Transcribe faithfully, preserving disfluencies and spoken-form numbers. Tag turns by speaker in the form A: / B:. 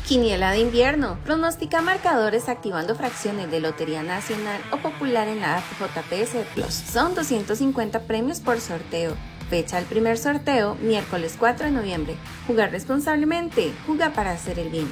A: Quiniela de invierno. Pronostica marcadores activando fracciones de Lotería Nacional o Popular en la app J P S Plus. Son doscientos cincuenta premios por sorteo. Fecha del primer sorteo, miércoles cuatro de noviembre. Jugar responsablemente. Juega para hacer el bien.